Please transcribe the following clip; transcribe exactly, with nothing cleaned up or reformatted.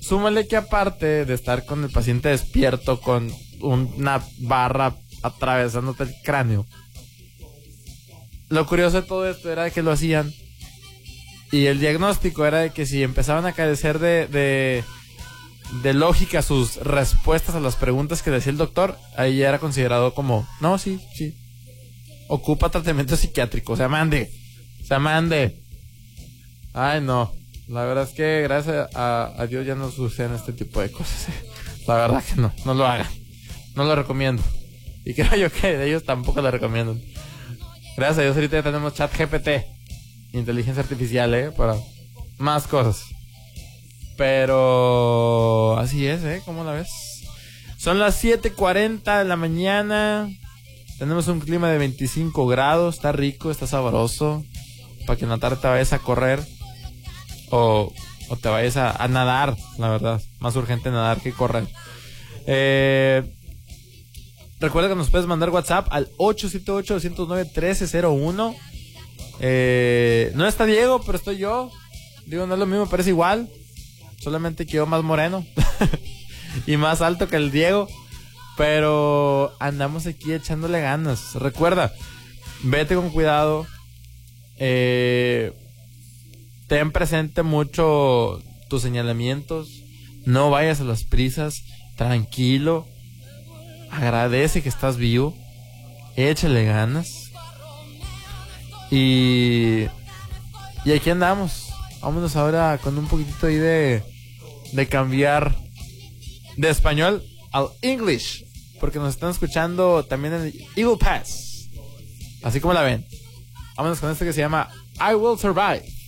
súmale que aparte de estar con el paciente despierto con una barra atravesándote el cráneo, lo curioso de todo esto era que lo hacían y el diagnóstico era de que si empezaban a carecer de, de, de lógica sus respuestas a las preguntas que decía el doctor, ahí ya era considerado como, no, sí, sí, ocupa tratamiento psiquiátrico, o sea, mande, o sea, mande. Ay, no, la verdad es que gracias a, a Dios ya no suceden este tipo de cosas, eh. La verdad que no, no lo hagan, no lo recomiendo. Y creo yo que de ellos tampoco lo recomiendan. Gracias a Dios ahorita ya tenemos chat G P T, inteligencia artificial, eh, para más cosas. Pero así es, eh, ¿cómo la ves? Son las siete cuarenta de la mañana. Tenemos un clima de veinticinco grados, está rico, está sabroso. Para que en la tarde te vayas a correr o, o te vayas a, a nadar, la verdad. Más urgente nadar que correr. Eh, recuerda que nos puedes mandar WhatsApp al ocho siete ocho, dos cero nueve, uno tres cero uno. Eh, no está Diego, pero estoy yo. Digo, no es lo mismo, pero es igual. Solamente que yo más moreno y más alto que el Diego. Pero andamos aquí echándole ganas. Recuerda, vete con cuidado. Eh, ten presente mucho tus señalamientos. No vayas a las prisas. Tranquilo. Agradece que estás vivo. Échale ganas. Y, y aquí andamos. Vámonos ahora con un poquitito ahí de, de cambiar de español al English. Porque nos están escuchando también en Eagle Pass. Así como la ven. Vámonos con esto que se llama I Will Survive.